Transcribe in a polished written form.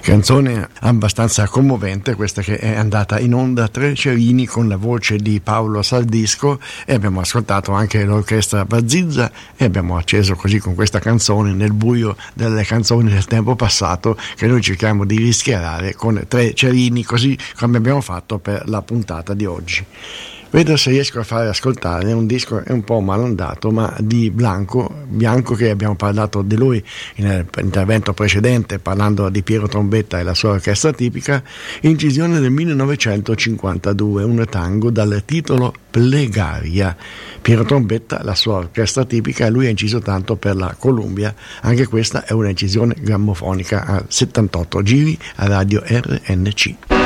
Canzone abbastanza commovente questa, che è andata in onda Tre Cerini con la voce di Paolo Saldisco, e abbiamo ascoltato anche l'orchestra Bazizza e abbiamo acceso così con questa canzone nel buio delle canzoni del tempo passato che noi cerchiamo di rischiarare con Tre Cerini, così come abbiamo fatto per la puntata di oggi. Vedo se riesco a fare ascoltare un disco, è un po' malandato, ma di Bianco, che abbiamo parlato di lui nell'intervento precedente parlando di Piero Trombetta e la sua orchestra tipica, incisione del 1952, un tango dal titolo Plegaria. Piero Trombetta, la sua orchestra tipica, e lui ha inciso tanto per la Columbia, anche questa è una incisione grammofonica a 78 giri a radio RNC.